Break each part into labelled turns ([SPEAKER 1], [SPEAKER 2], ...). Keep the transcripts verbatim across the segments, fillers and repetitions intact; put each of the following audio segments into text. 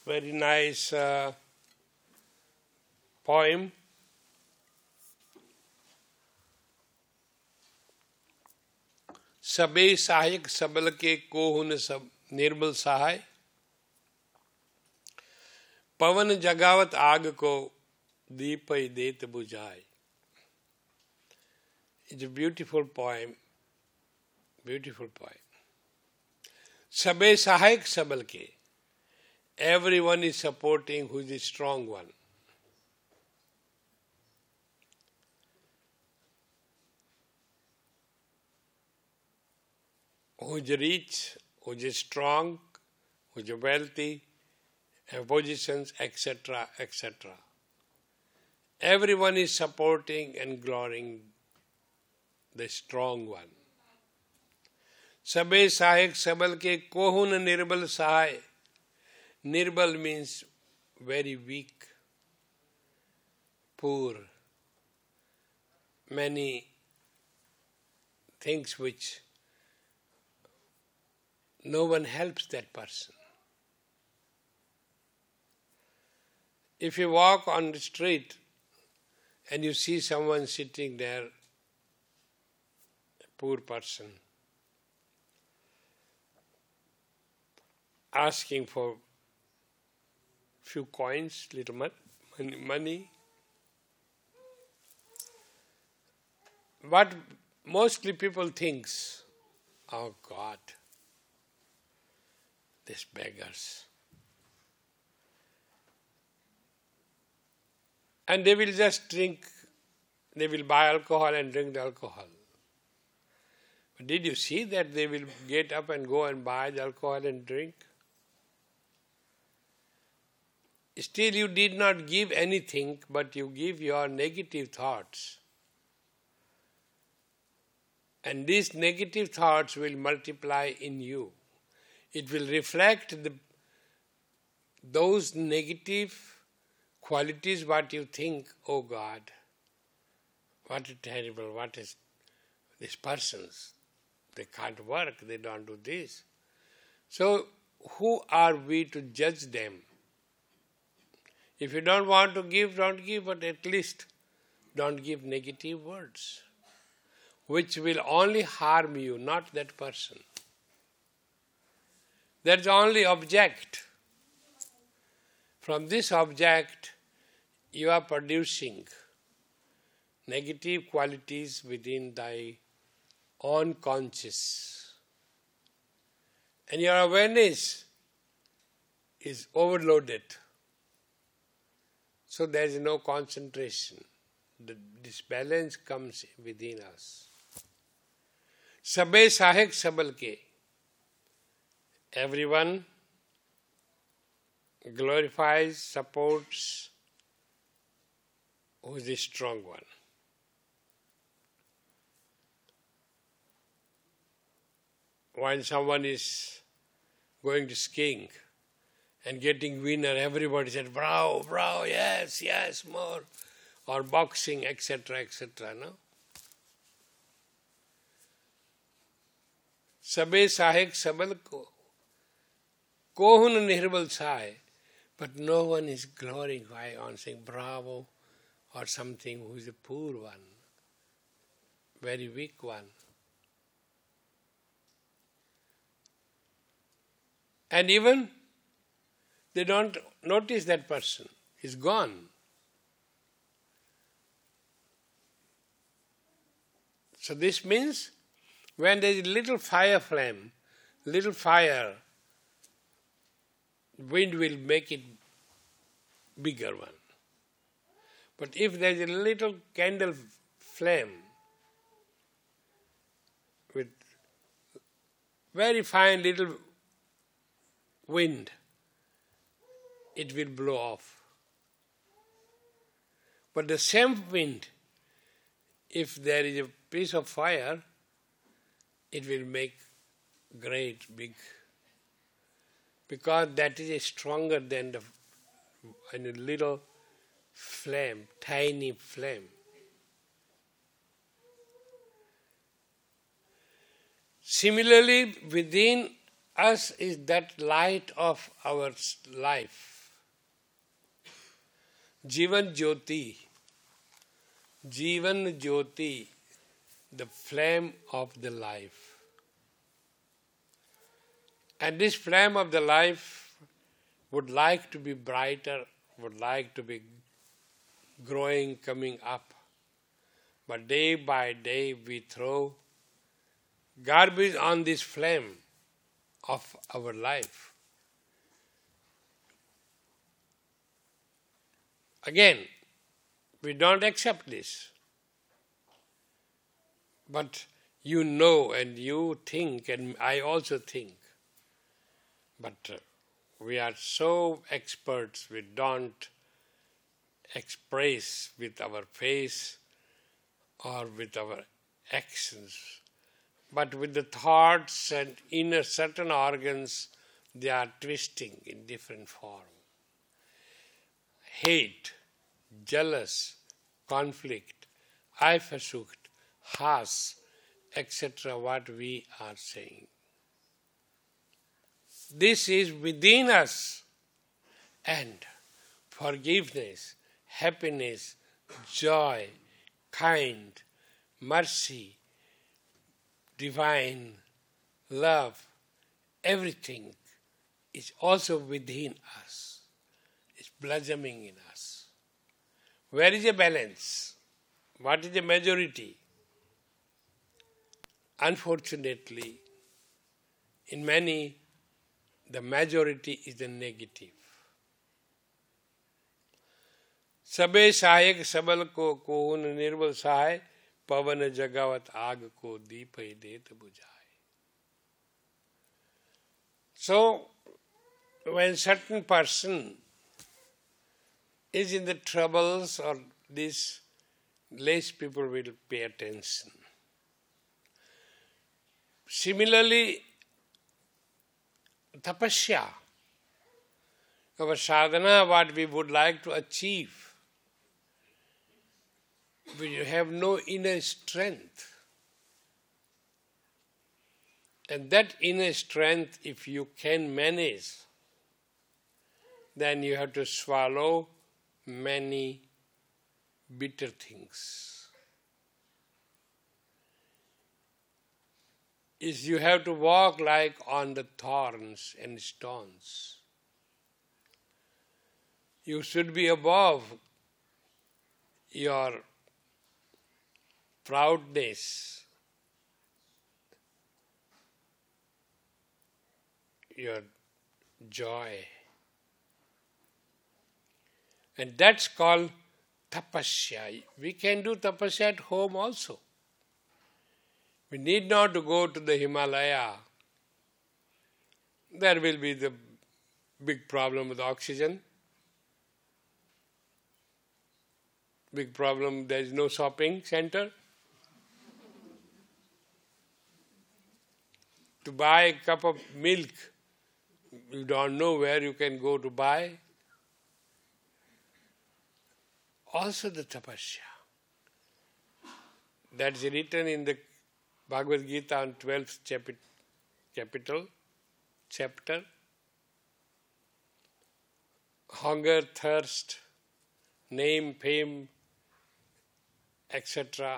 [SPEAKER 1] very nice uh, poem. सबे सहायक सबल के कोहुन सब निर्बल सहाय, पवन जगावत आग को दीप देत बुझाए. It's a beautiful poem, beautiful poem. सबे सहायक सबल के, everyone is supporting who is the strong one. Who is rich, who is strong, who is wealthy, have positions, et cetera, et cetera. Everyone is supporting and glorying the strong one. सबे सहायक सबल के कोहुन निर्बल सहाय. Nirbal means very weak, poor, many things which no one helps that person. If you walk on the street and you see someone sitting there, a poor person, asking for few coins, little money, money, what mostly people thinks, oh God, these beggars. And they will just drink, they will buy alcohol and drink the alcohol. But did you see that they will get up and go and buy the alcohol and drink? Still you did not give anything, but you give your negative thoughts. And these negative thoughts will multiply in you. It will reflect the, those negative qualities what you think, oh God, what a terrible, what is these persons, they can't work, they don't do this. So who are we to judge them? If you don't want to give, don't give, but at least don't give negative words, which will only harm you, not that person. That's the only object. From this object, you are producing negative qualities within thy own conscious. And your awareness is overloaded. So there is no concentration. The disbalance comes within us. Sabbe sahek sabal ke. Everyone glorifies, supports who is the strong one. When someone is going to skiing and getting winner, everybody says, bravo, bravo, yes, yes, more. Or boxing, et cetera, et cetera. No? Sabbe sahek sabal ko. Kohun nirbal sahay. But no one is glorifying on saying bravo or something who is a poor one, very weak one. And even they don't notice that person is gone. So this means when there is a little fire flame, little fire, wind will make it bigger one. But if there is a little candle flame with very fine little wind, it will blow off. But the same wind, if there is a piece of fire, it will make great big, because that is stronger than the and a little flame, tiny flame. Similarly, within us is that light of our life. Jivan Jyoti. Jivan Jyoti, the flame of the life. And this flame of the life would like to be brighter, would like to be growing, coming up. But day by day we throw garbage on this flame of our life. Again, we don't accept this. But you know and you think, and I also think, but uh, we are so experts, we don't express with our face or with our actions. But with the thoughts and inner certain organs, they are twisting in different form. Hate, jealous, conflict, eifersucht, Hass, et cetera, what we are saying. This is within us, and forgiveness, happiness, joy, kind, mercy, divine, love, everything is also within us. It's blossoming in us. Where is the balance? What is the majority? Unfortunately, in many, the majority is the negative. Sabe sahayak sabal ko kohun nirval sahay, pavan jagavat aag ko deepai det bujhay. So, when certain person is in the troubles or this, less people will pay attention. Similarly, tapasya, our sadhana, what we would like to achieve, we have no inner strength. And that inner strength, if you can manage, then you have to swallow many bitter things. Is you have to walk like on the thorns and stones. You should be above your proudness, your joy. And that's called tapasya. We can do tapasya at home also. We need not to go to the Himalaya. There will be the big problem with oxygen. Big problem, there is no shopping center. To buy a cup of milk, you don't know where you can go to buy. Also the tapasya. That's written in the Bhagavad Gita on twelfth chapi- capital, chapter. Hunger, thirst, name, fame, et cetera.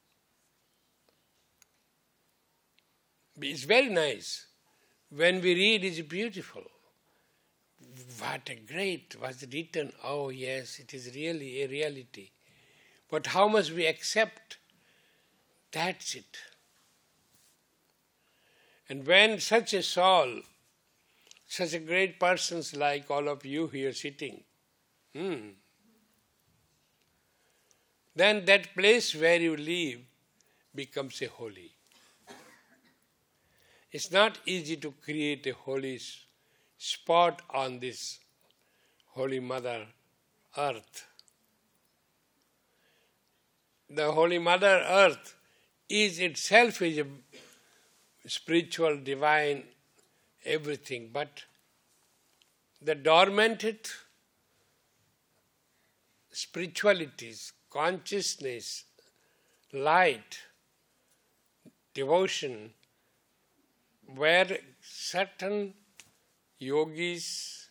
[SPEAKER 1] It's very nice. When we read, it's beautiful. What a great was written. Oh yes, it is really a reality. But how much we accept, that's it. And when such a soul, such a great persons like all of you here sitting, hmm, then that place where you live becomes a holy. It's not easy to create a holy spot on this Holy Mother Earth. The Holy Mother Earth is itself is a spiritual, divine, everything, but the dormanted spiritualities, consciousness, light, devotion, where certain yogis